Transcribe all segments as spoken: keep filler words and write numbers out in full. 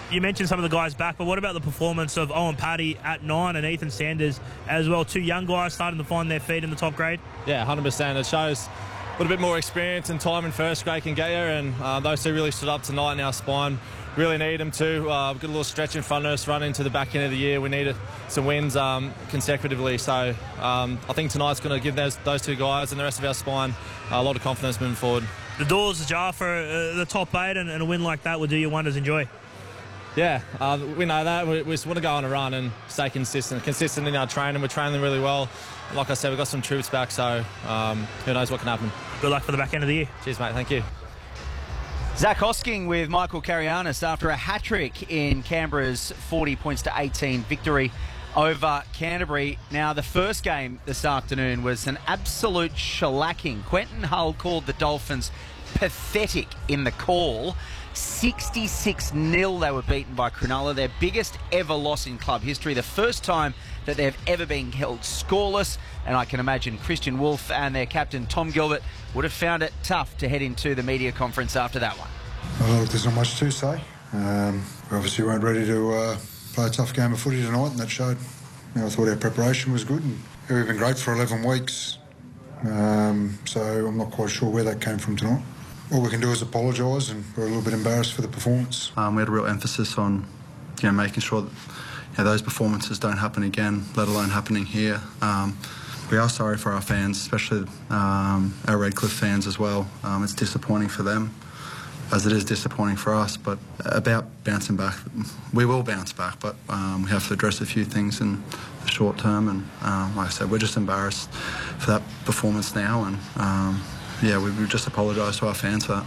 You mentioned some of the guys back, but what about the performance of Owen Paddy at nine and Ethan Sanders as well? Two young guys starting to find their feet in the top grade. Yeah, one hundred percent. It shows a little bit more experience and time in first grade can get you, and uh, those two really stood up tonight in our spine. Really need them to. Uh, we've got a little stretch in front of us, run into the back end of the year. We needed some wins um, consecutively. So um, I think tonight's going to give those, those two guys and the rest of our spine uh, a lot of confidence moving forward. The doors ajar for uh, the top eight, and, and a win like that would do you wonders. Enjoy. Yeah, uh, we know that. We, we just want to go on a run and stay consistent. Consistent in our training. We're training really well. Like I said, we've got some troops back, so um, who knows what can happen. Good luck for the back end of the year. Cheers, mate. Thank you. Zach Hosking with Michael Karianis after a hat-trick in Canberra's forty points to eighteen victory over Canterbury. Now, the first game this afternoon was an absolute shellacking. Quentin Hull called the Dolphins pathetic in the call. sixty-six nil they were beaten by Cronulla, their biggest ever loss in club history, the first time that they've ever been held scoreless, and I can imagine Christian Wolf and their captain Tom Gilbert would have found it tough to head into the media conference after that one. Well, look, there's not much to say. Um, we obviously weren't ready to uh, play a tough game of footy tonight, and that showed. You know, I thought our preparation was good, and yeah, we've been great for eleven weeks, um, so I'm not quite sure where that came from tonight. All we can do is apologise, and we're a little bit embarrassed for the performance. Um, we had a real emphasis on, you know, making sure that you know, those performances don't happen again, let alone happening here. Um, we are sorry for our fans, especially um, our Redcliffe fans as well. Um, it's disappointing for them, as it is disappointing for us. But about bouncing back, we will bounce back, but um, we have to address a few things in the short term. And um, like I said, we're just embarrassed for that performance now, and. Um, Yeah, we, we just apologise to our fans for that.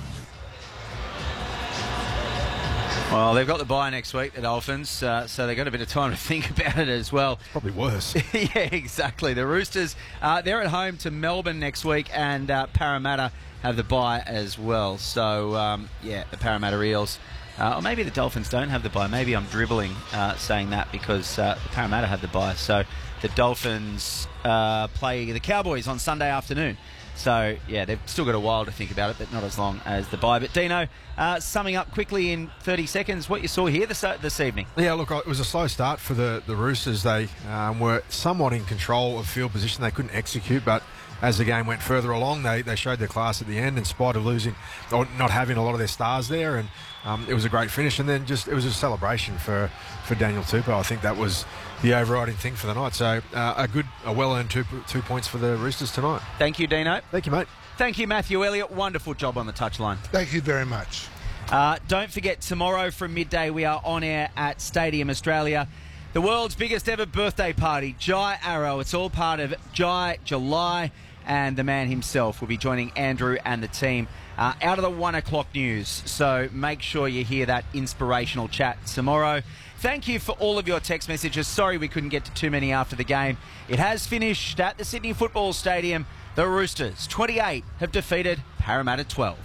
Well, they've got the bye next week, the Dolphins, uh, so they've got a bit of time to think about it as well. It's probably worse. Yeah, exactly. The Roosters, uh, they're at home to Melbourne next week, and uh, Parramatta have the bye as well. So, um, yeah, the Parramatta Eels. Uh, or maybe the Dolphins don't have the bye. Maybe I'm dribbling uh, saying that because uh, the Parramatta have the bye. So the Dolphins uh, play the Cowboys on Sunday afternoon. So, yeah, they've still got a while to think about it, but not as long as the bye. But, Dino, uh, summing up quickly in thirty seconds, what you saw here this, uh, this evening. Yeah, look, it was a slow start for the, the Roosters. They um, were somewhat in control of field position. They couldn't execute, but as the game went further along, they, they showed their class at the end in spite of losing or not having a lot of their stars there. And um, it was a great finish. And then just it was a celebration for, for Daniel Tupou. I think that was the overriding thing for the night. So uh, a good, a well-earned two, two points for the Roosters tonight. Thank you, Dino. Thank you, mate. Thank you, Matthew Elliott. Wonderful job on the touchline. Thank you very much. Uh, don't forget, tomorrow from midday, we are on air at Stadium Australia. The world's biggest ever birthday party, Jai Arrow. It's all part of Jai July, and the man himself will be joining Andrew and the team uh, out of the one o'clock news. So make sure you hear that inspirational chat tomorrow. Thank you for all of your text messages. Sorry we couldn't get to too many after the game. It has finished at the Sydney Football Stadium. The Roosters, twenty-eight, have defeated Parramatta twelve.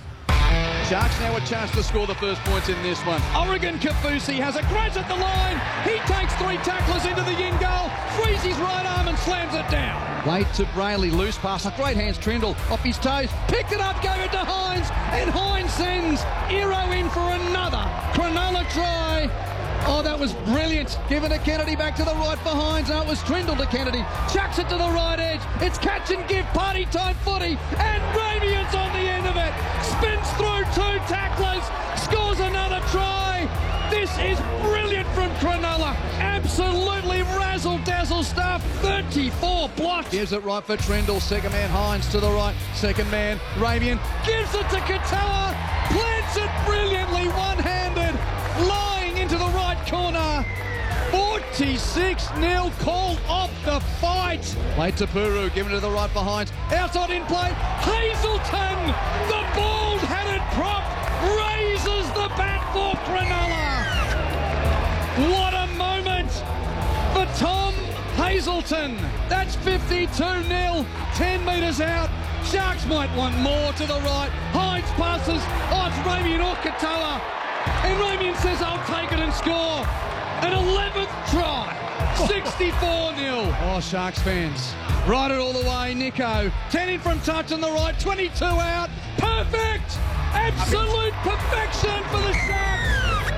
Sharks now a chance to score the first points in this one. Oregon Kafusi has a graze at the line. He takes three tacklers into the in goal, frees his right arm and slams it down. Late to Brayley, loose pass, a great hands, Trindle off his toes, picked it up, gave it to Hines, and Hines sends Iro in for another Cronulla try. Oh, that was brilliant. Given to Kennedy, back to the right for Hines. Now it was Trindle to Kennedy. Chucks it to the right edge. It's catch and give, party time footy. And Radiant's on the end of it. Spins through two tacklers. Scores another try. This is brilliant from Cronulla. Absolutely razzle-dazzle stuff. thirty-four blocks. Gives it right for Trindle. Second man Hines to the right. Second man Ravian gives it to Katoa. Plants it brilliantly, one-handed. Lying into the right corner. forty-six nil, called off the fight. Late to Puru, given to the right for Hines. Outside in play, Hazelton, the bald-headed prop, raises the bat for Cronulla. What a moment for Tom Hazelton. That's fifty-two nil, ten metres out. Sharks might want more to the right. Hines passes, oh, it's Ramian or Katoa. And Ramian says, I'll take it and score. An eleventh try, sixty-four nil. Oh, Sharks fans, ride it all the way. Nico, ten in from touch on the right, twenty-two out. Perfect! Absolute perfection for the Sharks.